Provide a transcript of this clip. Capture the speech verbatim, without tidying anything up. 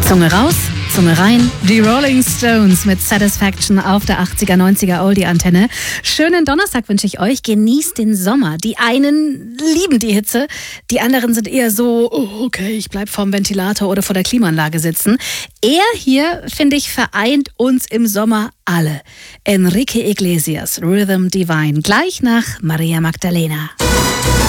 Zunge raus, Zunge rein. Die Rolling Stones mit Satisfaction auf der achtziger, neunziger Oldie-Antenne. Schönen Donnerstag wünsche ich euch. Genießt den Sommer. Die einen lieben die Hitze, die anderen sind eher so, oh, okay, ich bleib vorm Ventilator oder vor der Klimaanlage sitzen. Er hier, finde ich, vereint uns im Sommer alle. Enrique Iglesias, Rhythm Divine. Gleich nach Maria Magdalena.